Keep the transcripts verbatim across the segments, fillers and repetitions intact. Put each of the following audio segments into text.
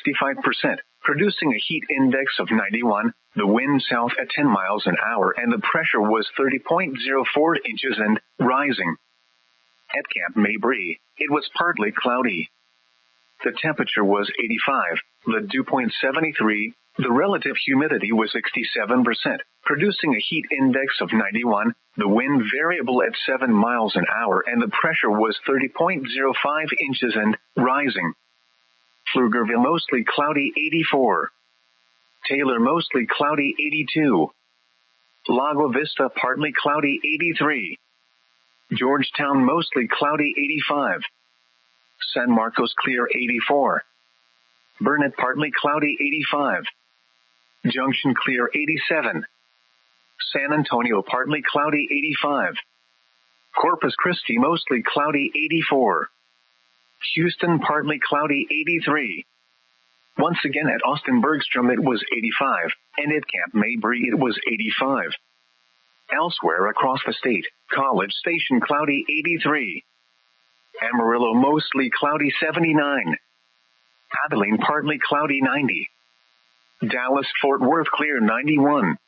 sixty-five percent, producing a heat index of ninety-one, the wind south at ten miles an hour and the pressure was thirty point zero four inches and rising. At Camp Mabry, it was partly cloudy. The temperature was eighty-five, the dew point seventy-three, the relative humidity was sixty-seven percent, producing a heat index of ninety-one, the wind variable at seven miles an hour and the pressure was thirty point zero five inches and rising. Pflugerville mostly cloudy eighty-four. Taylor mostly cloudy eighty-two. Lago Vista partly cloudy eighty-three. Georgetown mostly cloudy eighty-five. San Marcos clear eighty-four. Burnett partly cloudy eighty-five. Junction clear eighty-seven. San Antonio partly cloudy eighty-five. Corpus Christi mostly cloudy eighty-four. Houston partly cloudy eighty-three. Once again at Austin Bergstrom it was eighty-five, and at Camp Mabry it was eighty-five. Elsewhere across the state, College Station cloudy eighty-three. Amarillo mostly cloudy seventy-nine. Abilene partly cloudy ninety. Dallas-Fort Worth clear ninety-one.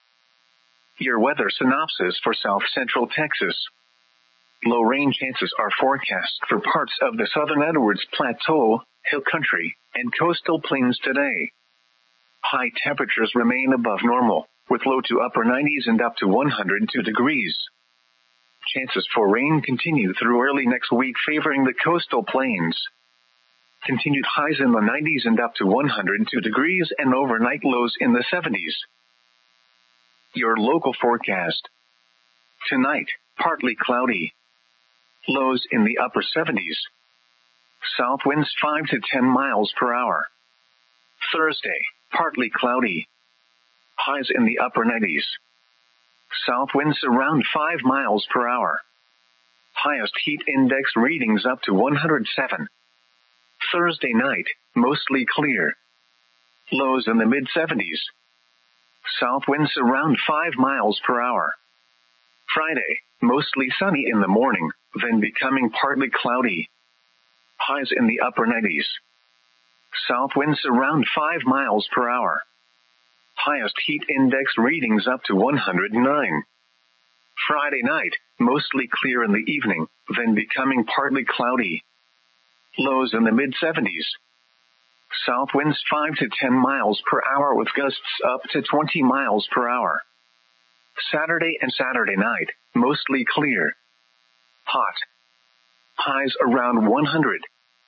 Your weather synopsis for South Central Texas. Low rain chances are forecast for parts of the southern Edwards Plateau, Hill Country, and coastal plains today. High temperatures remain above normal, with low to upper nineties and up to one hundred two degrees. Chances for rain continue through early next week, favoring the coastal plains. Continued highs in the nineties and up to one hundred two degrees and overnight lows in the seventies. Your local forecast. Tonight, partly cloudy. Lows in the upper seventies. South winds five to ten miles per hour. Thursday, partly cloudy. Highs in the upper nineties. South winds around five miles per hour. Highest heat index readings up to one hundred seven. Thursday night, mostly clear. Lows in the mid seventies. South winds around five miles per hour. Friday, mostly sunny in the morning, then becoming partly cloudy. Highs in the upper nineties. South winds around five miles per hour. Highest heat index readings up to one hundred nine. Friday night, mostly clear in the evening, then becoming partly cloudy. Lows in the mid seventies. South winds five to ten miles per hour with gusts up to twenty miles per hour. Saturday and Saturday night, mostly clear. Hot. Highs around one hundred.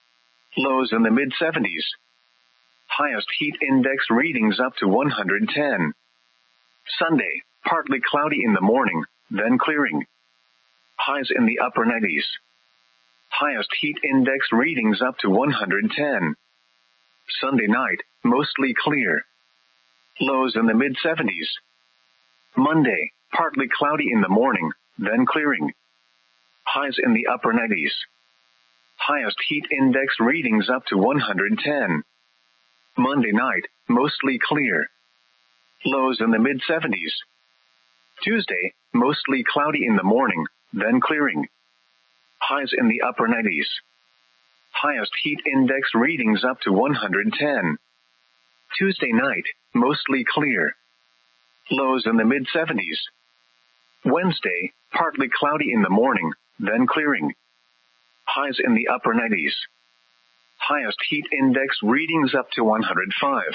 Lows in the mid seventies. Highest heat index readings up to one hundred ten. Sunday, partly cloudy in the morning, then clearing. Highs in the upper nineties. Highest heat index readings up to one hundred ten. Sunday night, mostly clear. Lows in the mid seventies. Monday, partly cloudy in the morning, then clearing. Highs in the upper nineties. Highest heat index readings up to one hundred ten. Monday night, mostly clear. Lows in the mid seventies. Tuesday, mostly cloudy in the morning, then clearing. Highs in the upper nineties. Highest heat index readings up to one hundred ten. Tuesday night, mostly clear. Lows in the mid seventies. Wednesday, partly cloudy in the morning, then clearing. Highs in the upper nineties. Highest heat index readings up to one hundred five.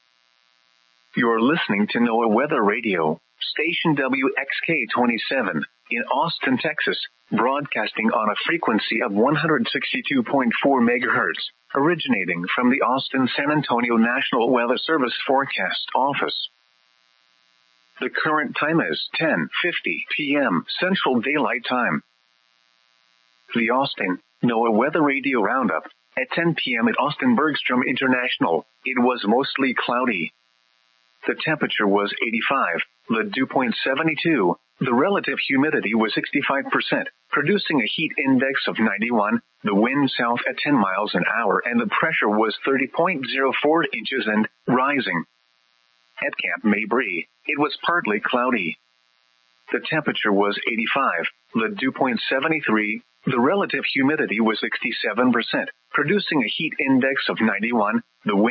You're listening to NOAA Weather Radio, station W X K twenty-seven, in Austin, Texas, broadcasting on a frequency of one hundred sixty-two point four megahertz, originating from the Austin-San Antonio National Weather Service Forecast Office. The current time is ten fifty p.m. Central Daylight Time. The Austin NOAA Weather Radio Roundup. At ten p.m. at Austin Bergstrom International, it was mostly cloudy. The temperature was eighty-five, the dew point seventy-two, the relative humidity was sixty-five percent, producing a heat index of ninety-one, the wind south at ten miles an hour and the pressure was thirty point zero four inches and rising. At Camp Mabry, it was partly cloudy. The temperature was eighty-five, the dew point seventy-three, the relative humidity was sixty-seven percent, producing a heat index of ninety-one, the wind